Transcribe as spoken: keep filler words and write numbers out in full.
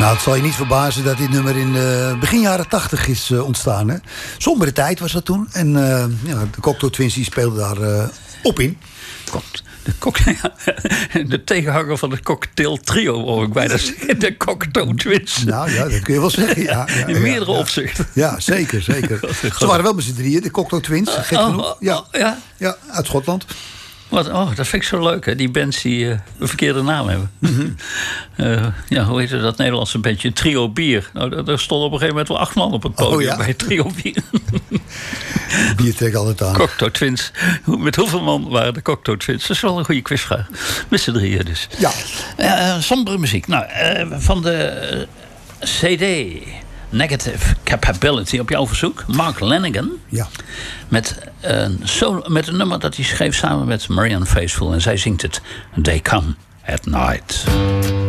Nou, het zal je niet verbazen dat dit nummer in uh, begin jaren tachtig is uh, ontstaan. Hè? Sombere tijd was dat toen. En uh, ja, de Cocteau Twins die speelden daar uh, op in. De, cocktail, de tegenhanger van het cocktail trio, hoor ik bijna zeggen. De Cocteau Twins. Nou ja, dat kun je wel zeggen. Ja, ja, in meerdere ja, ja. opzichten. Ja, zeker, zeker. Ze waren wel met z'n drieën, de Cocteau Twins. Gek genoeg. Ja, ja. ja, uit Schotland. Wat, oh, dat vind ik zo leuk, hè? Die bands die uh, een verkeerde naam hebben. Mm-hmm. uh, ja, hoe heette dat Nederlandse bandje? Trio Bier. Nou, daar stonden op een gegeven moment wel acht man op het podium oh, ja? bij Trio Bier. Bier trekt altijd aan. Cocteau Twins. Met hoeveel man waren de Cocteau Twins? Dat is wel een goede quizvraag. Met z'n drieën dus. Ja. Uh, sombere muziek. Nou, uh, van de uh, C D... Negative Capability op jouw verzoek. Mark Lanegan. Ja. Met een, solo, met een nummer dat hij schreef samen met Marianne Faithfull. En zij zingt het They Come at Night.